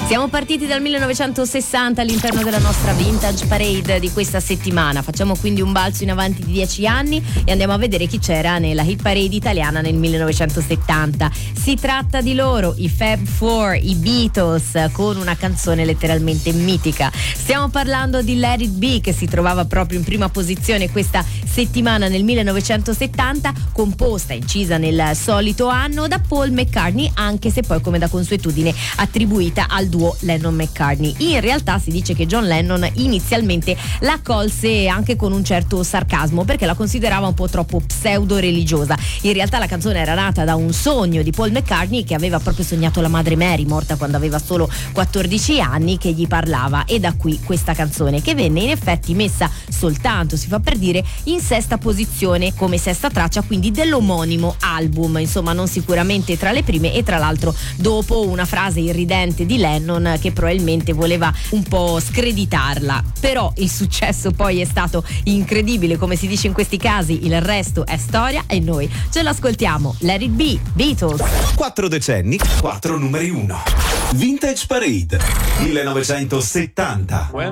Siamo partiti dal 1960 all'interno della nostra Vintage Parade di questa settimana. Facciamo quindi un balzo in avanti di 10 anni e andiamo a vedere chi c'era nella hit parade italiana nel 1970. Si tratta di loro, i Fab Four, i Beatles, con una canzone letteralmente mitica. Stiamo parlando di Let It Be, che si trovava proprio in prima posizione questa settimana nel 1970, composta e incisa nel solito anno da Paul McCartney, anche se poi come da consuetudine attribuita al duo Lennon-McCartney. In realtà si dice che John Lennon inizialmente la colse anche con un certo sarcasmo, perché la considerava un po' troppo pseudo-religiosa. In realtà la canzone era nata da un sogno di Paul McCartney, che aveva proprio sognato la madre Mary, morta quando aveva solo 14 anni, che gli parlava, e da qui questa canzone, che venne in effetti messa soltanto, si fa per dire, in sesta posizione come sesta traccia quindi dell'omonimo album, insomma non sicuramente tra le prime, e tra l'altro dopo una frase irridente di Lennon che probabilmente voleva un po' screditarla. Però il successo poi è stato incredibile, come si dice in questi casi, il resto è storia e noi ce l'ascoltiamo. Let It Be, Beatles. 4 decenni, 4 numeri 1. Vintage Parade 1970.